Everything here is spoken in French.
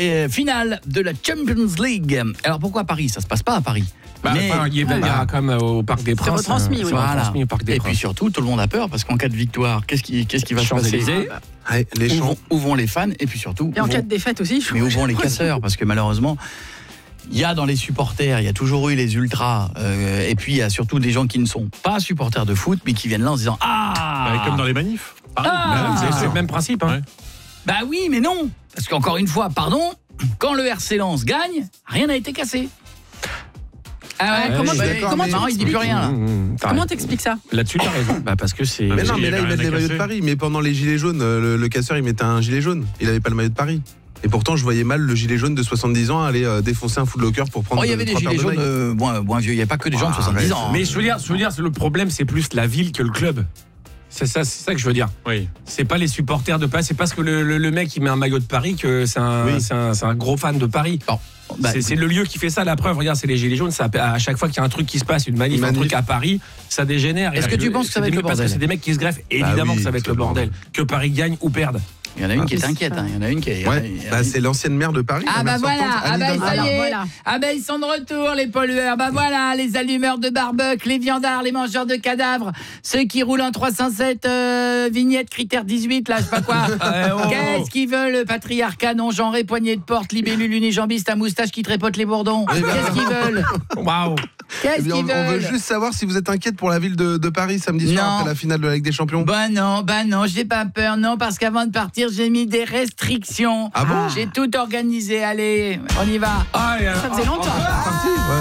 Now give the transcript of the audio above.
finale de la Champions League. Alors pourquoi Paris ? Ça se passe pas à Paris. Il y a quand même au Parc des Princes. C'est retransmis, oui. Voilà. Au Parc des Et Princes. puis surtout, tout le monde a peur parce qu'en cas de victoire, qu'est-ce qui va se passer ? Ouais, les champs. Où vont les fans ? Et puis surtout, Et en cas de défaite aussi. mais où vont les casseurs ? Parce que malheureusement, il y a dans les supporters, il y a toujours eu les ultras, et puis il y a surtout des gens qui ne sont pas supporters de foot, mais qui viennent là en se disant Comme dans les manifs. C'est le même principe. Hein. Ouais. Bah oui, mais non. Parce qu'encore une fois, pardon, quand le RC Lens gagne, rien n'a été cassé. Comment il dit plus rien là. Comment t'expliques ça ? Là-dessus, t'as raison. Parce que c'est. Mais non, mais là, il y ils avait mettent rien les à maillots de casser. Paris. Mais pendant les gilets jaunes, le casseur, il mettait un gilet jaune. Il avait pas le maillot de Paris. Et pourtant, je voyais mal le gilet jaune de 70 ans aller défoncer un Footlocker pour prendre Il y avait des 3 gilets paires de jaunes Nike. moins vieux, il n'y avait pas que des gens de 70 ans. Mais je veux dire, le problème, c'est plus la ville que le club. C'est ça que je veux dire. Oui. C'est pas les supporters de Paris, c'est parce que le mec il met un maillot de Paris que c'est un gros fan de Paris. C'est le lieu qui fait ça. La preuve, regarde, c'est les gilets jaunes. Ça, à chaque fois qu'il y a un truc qui se passe, une manif, un truc à Paris, ça dégénère. Est-ce que tu penses que ça va être le bordel ? Parce que c'est des mecs qui se greffent. Évidemment que ça va être le bordel. Que Paris gagne ou perde. Il y en a une qui est inquiète. Il y en a une qui est. Ouais, c'est l'ancienne maire de Paris. Ah la bah maire voilà, sortante, Anne Hidalgo. ça y est. Voilà. Ah bah ils sont de retour les pollueurs. Bah voilà, les allumeurs de barbecue, les viandards, les mangeurs de cadavres, ceux qui roulent en 307 vignettes critère 18 là, je sais pas quoi. Qu'est-ce qu'ils veulent, patriarcat non genré, poignée de porte, libellule unijambiste à moustache qui trépote les bourdons. Qu'est-ce qu'ils veulent ? Waouh. Qu'est-ce Eh bien, qu'ils on veut veulent ? juste savoir si vous êtes inquiète pour la ville de Paris samedi soir Non. après la finale de la Ligue des Champions. Bah non, j'ai pas peur, non, parce qu'avant de partir, j'ai mis des restrictions. Ah bon ? J'ai tout organisé, allez, on y va. Ça faisait longtemps. Ouais.